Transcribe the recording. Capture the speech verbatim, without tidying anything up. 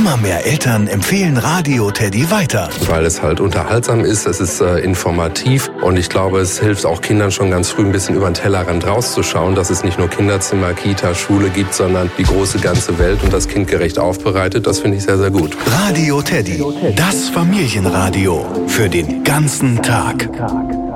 Immer mehr Eltern empfehlen Radio Teddy weiter. Weil es halt unterhaltsam ist, es ist äh, informativ und ich glaube, es hilft auch Kindern schon ganz früh ein bisschen über den Tellerrand rauszuschauen, dass es nicht nur Kinderzimmer, Kita, Schule gibt, sondern die große ganze Welt und das kindgerecht aufbereitet. Das finde ich sehr, sehr gut. Radio Teddy, das Familienradio für den ganzen Tag.